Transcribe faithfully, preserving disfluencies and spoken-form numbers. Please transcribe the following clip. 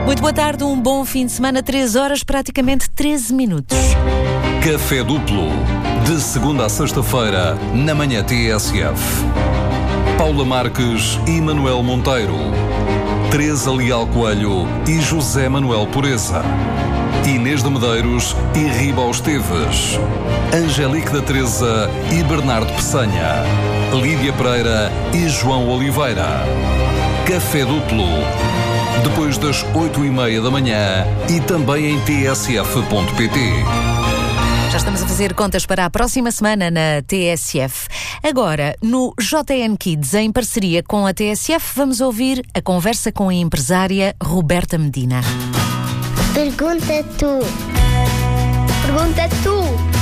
Muito boa tarde, um bom fim de semana, três horas, praticamente treze minutos. Café Duplo, de segunda a sexta-feira, na manhã T S F. Paula Marques e Manuel Monteiro. Teresa Leal Coelho e José Manuel Pureza. Inês de Medeiros e Ribal Esteves. Angélique da Teresa e Bernardo Peçanha. Lídia Pereira e João Oliveira. Café Duplo, depois das oito e meia da manhã e também em t s f ponto p t. Já estamos a fazer contas para a próxima semana na T S F. Agora, no J N Kids, em parceria com a T S F, vamos ouvir a conversa com a empresária Roberta Medina. Pergunta tu. Pergunta tu.